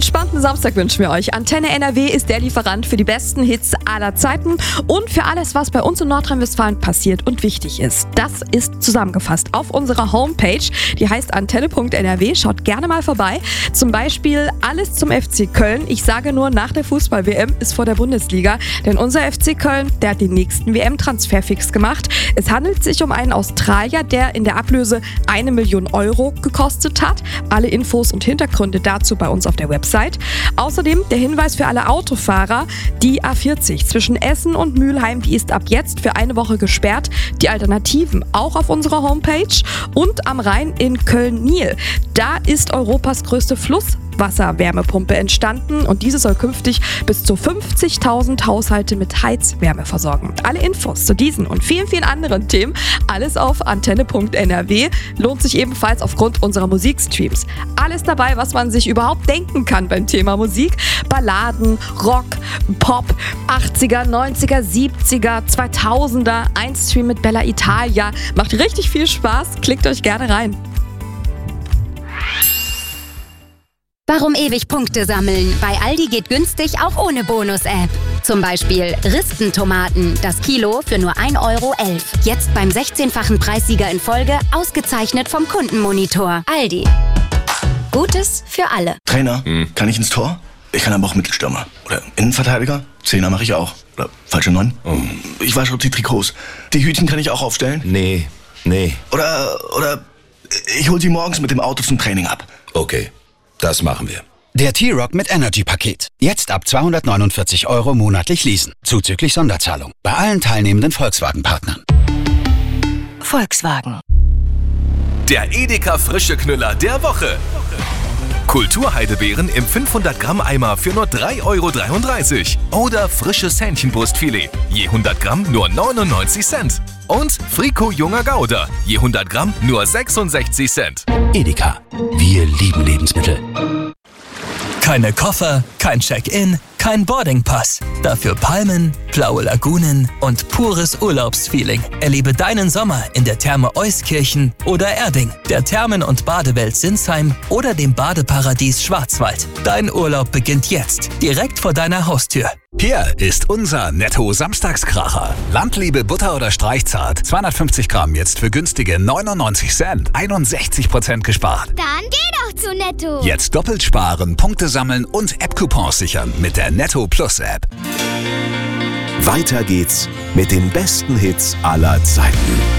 entspannten Samstag wünschen wir euch. Antenne NRW ist der Lieferant für die besten Hits aller Zeiten und für alles, was bei uns in Nordrhein-Westfalen passiert und wichtig ist. Das ist zusammengefasst auf unserer Homepage, die heißt antenne.nrw. Schaut gerne mal vorbei. Zum Beispiel alles zum FC Köln. Ich sage nur, nach der Fußball-WM ist vor der Bundesliga, denn unser FC Köln, der hat den nächsten WM-Transfer fix gemacht. Es handelt sich um einen Australier, der in der Ablöse 1 Million Euro gekostet hat. Alle Infos und Hintergründe dazu bei uns auf der Website. Außerdem der Hinweis für alle Autofahrer, die A40 zwischen Essen und Mülheim, die ist ab jetzt für eine Woche gesperrt. Die Alternativen auch auf unserer Homepage. Und am Rhein in Köln-Niel, da ist Europas größte Flusswasserwärmepumpe entstanden und diese soll künftig bis zu 50.000 Haushalte mit Heizwärme versorgen. Alle Infos zu diesen und vielen, vielen anderen Themen, alles auf antenne.nrw, lohnt sich ebenfalls aufgrund unserer Musikstreams. Alles dabei, was man sich überhaupt denken kann beim Thema Musik. Balladen, Rock, Pop, 80er, 90er, 70er, 2000er, ein Stream mit Bella Italia. Macht richtig viel Spaß, klickt euch gerne rein. Warum ewig Punkte sammeln? Bei Aldi geht günstig auch ohne Bonus-App. Zum Beispiel Ristentomaten, das Kilo für nur 1,11 Euro. Jetzt beim 16-fachen Preissieger in Folge, ausgezeichnet vom Kundenmonitor. Aldi. Gutes für alle. Trainer, kann ich ins Tor? Ich kann aber auch Mittelstürmer. Oder Innenverteidiger? Zehner mache ich auch. Oder falsche 9? Ich wasche auch die Trikots. Die Hütchen kann ich auch aufstellen? Nee. Oder ich hol sie morgens mit dem Auto zum Training ab. Okay, das machen wir. Der T-Rock mit Energy-Paket. Jetzt ab 249 Euro monatlich leasen. Zuzüglich Sonderzahlung. Bei allen teilnehmenden Volkswagen-Partnern. Volkswagen. Der Edeka Frische Knüller der Woche. Kulturheidebeeren im 500 Gramm Eimer für nur 3,33 Euro. Oder frisches Hähnchenbrustfilet, je 100 Gramm nur 99 Cent. Und Frico Junger Gouda, je 100 Gramm nur 66 Cent. Edeka. Wir lieben Lebensmittel. Keine Koffer, kein Check-in, kein Boardingpass. Dafür Palmen, blaue Lagunen und pures Urlaubsfeeling. Erlebe deinen Sommer in der Therme Euskirchen oder Erding, der Thermen- und Badewelt Sinsheim oder dem Badeparadies Schwarzwald. Dein Urlaub beginnt jetzt, direkt vor deiner Haustür. Hier ist unser Netto-Samstagskracher. Landliebe Butter oder Streichzart. 250 Gramm jetzt für günstige 99 Cent. 61% gespart. Dann geh doch zu Netto. Jetzt doppelt sparen, Punkte sammeln und App-Coupons sichern mit der Netto Plus App. Weiter geht's mit den besten Hits aller Zeiten.